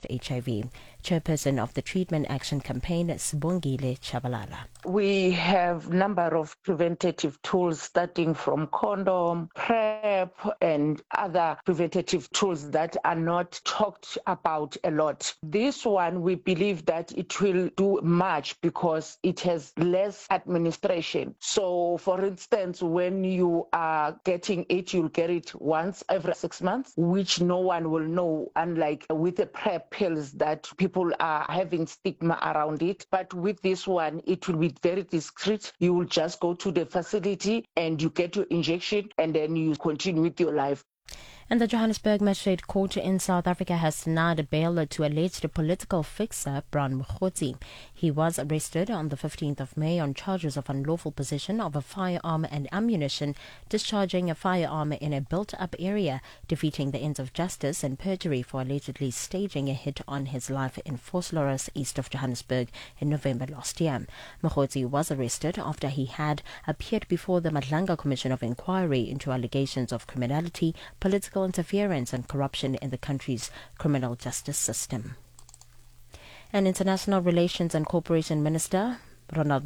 HIV. Chairperson of the Treatment Action Campaign, Sibongile Chabalala. We have a number of preventative tools starting from condom, PrEP, and other preventative tools that are not talked about a lot. This one, we believe that it will do much because it has less administration. So, for instance, when you are getting it, you'll get it once every 6 months, which no one will know, unlike with the PrEP pills that people are having stigma around it. But with this one, it will be very discreet. You will just go to the facility and you get your injection and then you continue with your life. And the Johannesburg Magistrate Court in South Africa has denied bail to alleged political fixer Brian Mokgotsi. He was arrested on the 15th of May on charges of unlawful possession of a firearm and ammunition, discharging a firearm in a built-up area, defeating the ends of justice, and perjury for allegedly staging a hit on his life in Vosloorus, east of Johannesburg, in November last year. Mokgotsi was arrested after he had appeared before the Madlanga Commission of Inquiry into allegations of criminality, political interference and corruption in the country's criminal justice system. An International Relations and Cooperation Minister, Ronald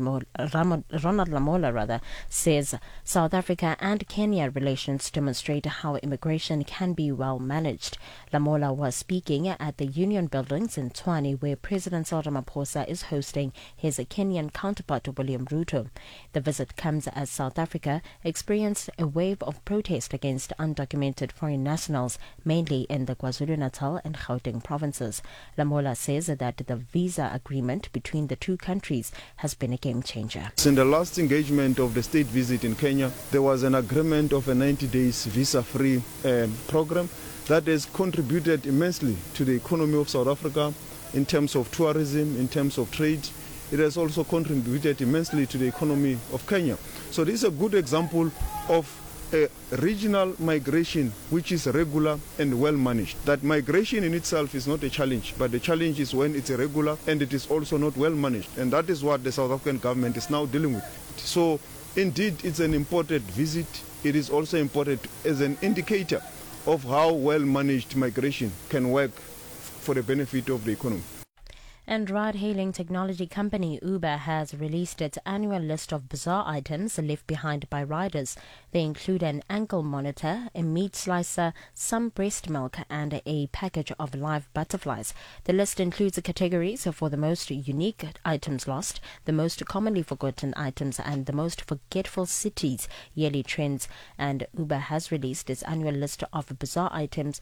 Lamola says South Africa and Kenya relations demonstrate how immigration can be well managed. Lamola was speaking at the Union Buildings in Tshwane, where President Cyril Ramaphosa is hosting his Kenyan counterpart William Ruto. The visit comes as South Africa experienced a wave of protest against undocumented foreign nationals, mainly in the KwaZulu-Natal and Gauteng provinces. Lamola says that the visa agreement between the two countries has been a game changer. In the last engagement of the state visit in Kenya, there was an agreement of a 90 days visa-free program that has contributed immensely to the economy of South Africa in terms of tourism, in terms of trade. It has also contributed immensely to the economy of Kenya. So this is a good example of a regional migration which is regular and well managed. That migration in itself is not a challenge, but the challenge is when it's irregular and it is also not well managed. And that is what the South African government is now dealing with. So indeed, it's an important visit. It is also important as an indicator of how well managed migration can work for the benefit of the economy. And ride-hailing technology company Uber has released its annual list of bizarre items left behind by riders. They include an ankle monitor, a meat slicer, some breast milk, and a package of live butterflies. The list includes the categories for the most unique items lost, the most commonly forgotten items, and the most forgetful cities, yearly trends. And Uber has released its annual list of bizarre items.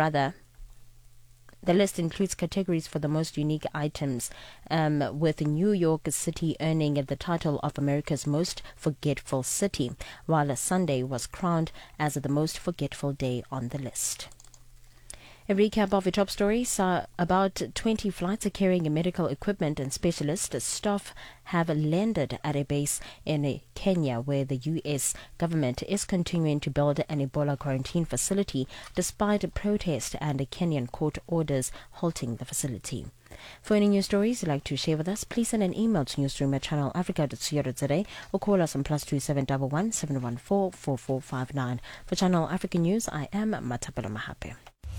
The list includes categories for the most unique items, with New York City earning the title of America's most forgetful city, while Sunday was crowned as the most forgetful day on the list. A recap of the top stories. About 20 flights carrying medical equipment and specialist staff have landed at a base in Kenya, where the U.S. government is continuing to build an Ebola quarantine facility despite protest and Kenyan court orders halting the facility. For any news stories you'd like to share with us, please send an email to newsroom@channelafrica.co.za or call us on +2711 714 4459. For Channel Africa News, I am Matapelo Mahape.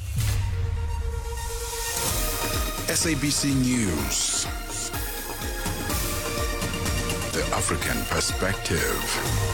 SABC News. The African Perspective.